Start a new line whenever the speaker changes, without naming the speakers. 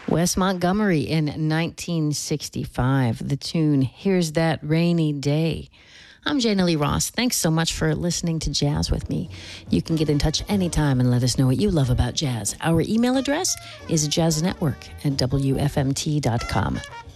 Wes Montgomery in 1965. The tune, Here's That Rainy Day. I'm Jana Lee Ross. Thanks so much for listening to Jazz with me. You can get in touch anytime and let us know what you love about jazz. Our email address is jazznetwork@wfmt.com.